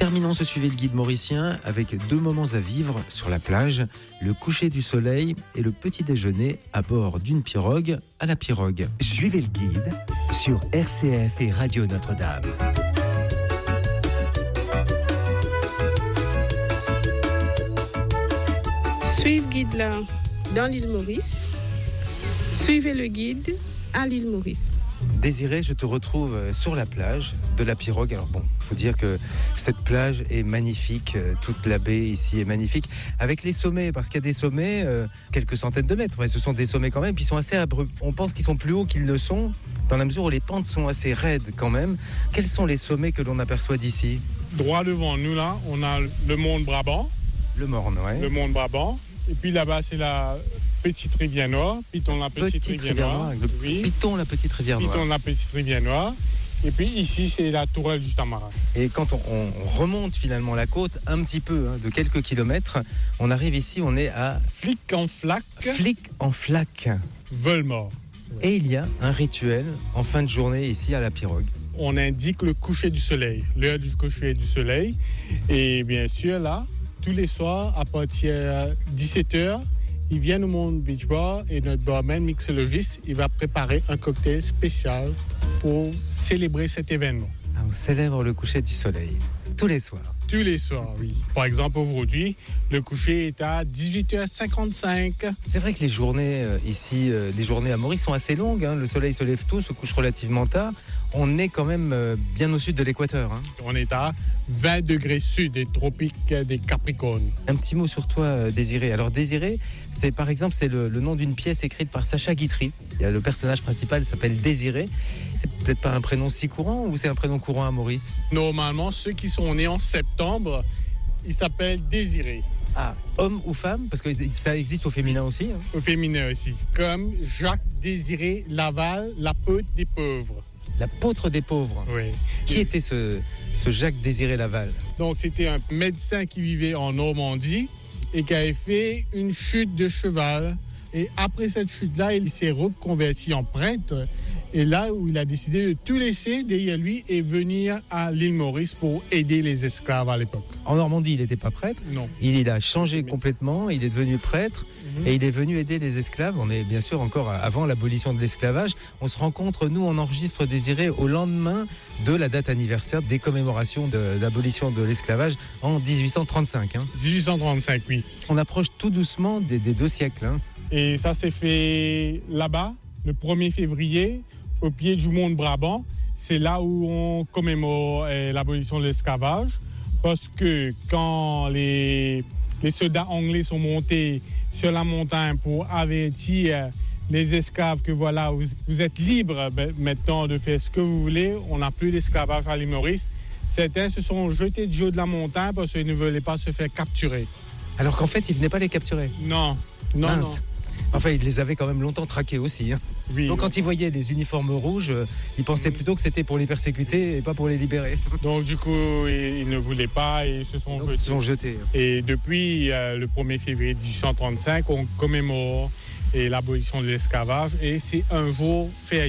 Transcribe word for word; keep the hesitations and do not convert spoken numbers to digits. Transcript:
Terminons ce Suivez le guide mauricien avec deux moments à vivre sur la plage, le coucher du soleil et le petit déjeuner à bord d'une pirogue à la pirogue. Suivez le guide sur R C F et Radio Notre-Dame. Suivez le guide là dans l'île Maurice. Suivez le guide à l'île Maurice. Désiré, je te retrouve sur la plage de la pirogue. Alors bon, il faut dire que cette plage est magnifique, toute la baie ici est magnifique, avec les sommets, parce qu'il y a des sommets, euh, quelques centaines de mètres, ouais, ce sont des sommets quand même, puis ils sont assez abrupts. On pense qu'ils sont plus hauts qu'ils ne sont, dans la mesure où les pentes sont assez raides quand même. Quels sont les sommets que l'on aperçoit d'ici ? Droit devant nous, là, on a le Mont Brabant. Le Morne, ouais. Le Mont Brabant. Et puis là-bas, c'est la Petite Rivière Noire. Piton, la Petite, petite Rivière, rivière Noire. Noire. Oui. Piton, la Petite Rivière Noire. Piton, la Petite Rivière Noire. Et puis ici, c'est la Tourelle du Tamarin. Et quand on, on remonte finalement la côte un petit peu, hein, de quelques kilomètres, on arrive ici, on est à Flic en flac. Flic en flac. Veulmort. Et il y a un rituel en fin de journée ici à la pirogue. On indique le coucher du soleil, l'heure du coucher du soleil. Et bien sûr, là, tous les soirs, à partir de dix-sept heures, ils viennent au Monde Beach Bar et notre barman mixologiste, il va préparer un cocktail spécial pour célébrer cet événement. Ah, on célèbre le coucher du soleil tous les soirs. Tous les soirs, oui. Par exemple, aujourd'hui, le coucher est à dix-huit heures cinquante-cinq. C'est vrai que les journées euh, ici, euh, les journées à Maurice sont assez longues. Hein. Le soleil se lève tôt, se couche relativement tard. On est quand même euh, bien au sud de l'équateur. Hein. On est à vingt degrés sud des tropiques des Capricornes. Un petit mot sur toi, euh, Désiré. Alors Désiré, c'est par exemple c'est le, le nom d'une pièce écrite par Sacha Guitry. Il y a le personnage principal s'appelle Désiré. C'est peut-être pas un prénom si courant ou c'est un prénom courant à Maurice ? Normalement, ceux qui sont nés en septembre, ils s'appellent Désiré. Ah, homme ou femme ? Parce que ça existe au féminin aussi. Hein. Au féminin aussi. Comme Jacques Désiré Laval, l'apôtre des pauvres. L'apôtre des pauvres. Oui. Qui était ce, ce Jacques Désiré Laval ? Donc, c'était un médecin qui vivait en Normandie et qui avait fait une chute de cheval. Et après cette chute-là, il s'est reconverti en prêtre. Et là où il a décidé de tout laisser derrière lui et venir à l'île Maurice pour aider les esclaves à l'époque. En Normandie, il n'était pas prêtre. Non. Il, il a changé complètement, il est devenu prêtre mmh. et il est venu aider les esclaves. On est bien sûr encore avant l'abolition de l'esclavage. On se rencontre, nous, on enregistre Désiré au lendemain de la date anniversaire des commémorations de l'abolition de l'esclavage en dix-huit cent trente-cinq. Hein. dix-huit cent trente-cinq, oui. On approche tout doucement des, des deux siècles. Hein. Et ça s'est fait là-bas, le premier février, au pied du Mont Brabant. C'est là où on commémore eh, l'abolition de l'esclavage. Parce que quand les, les soldats anglais sont montés sur la montagne pour avertir les esclaves que voilà, vous, vous êtes libres ben, maintenant de faire ce que vous voulez, on n'a plus d'esclavage à l'île Maurice. Certains se sont jetés du haut de la montagne parce qu'ils ne voulaient pas se faire capturer. Alors qu'en fait, ils ne venaient pas les capturer. Non, non, Mince. non. Enfin, ils les avaient quand même longtemps traqués aussi. Hein. Oui. Donc quand ils voyaient les uniformes rouges, euh, ils pensaient oui. plutôt que c'était pour les persécuter et pas pour les libérer. Donc du coup, ils, ils ne voulaient pas et ils se sont Donc, jetés. Ils se sont jetés. Et depuis euh, le premier février dix-huit cent trente-cinq, on commémore et l'abolition de l'esclavage et c'est un jour férié.